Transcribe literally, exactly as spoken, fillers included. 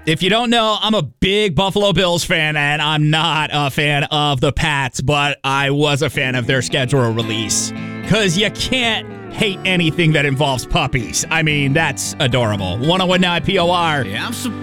If you don't know, I'm a big Buffalo Bills fan, and I'm not a fan of the Pats, but I was a fan of their schedule release. Because you can't hate anything that involves puppies. I mean, that's adorable. one oh one point nine P O R. Yeah, I'm surprised.